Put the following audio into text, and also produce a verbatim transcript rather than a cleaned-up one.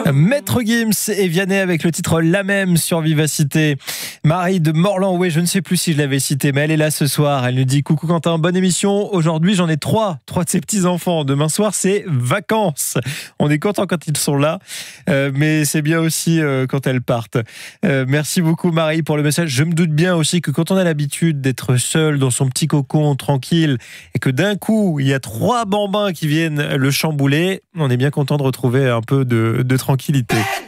Maître Gims et Vianney avec le titre La Même sur Vivacité. Marie de Morlan-Oué, je ne sais plus si je l'avais cité, mais elle est là ce soir. Elle nous dit coucou Quentin, bonne émission. Aujourd'hui, j'en ai trois, trois de ses petits-enfants. Demain soir, c'est vacances. On est content quand ils sont là, euh, mais c'est bien aussi euh, quand elles partent. Euh, merci beaucoup Marie pour le message. Je me doute bien aussi que quand on a l'habitude d'être seul dans son petit cocon tranquille et que d'un coup, il y a trois bambins qui viennent le chambouler, on est bien content de retrouver un peu de, de tranquillité.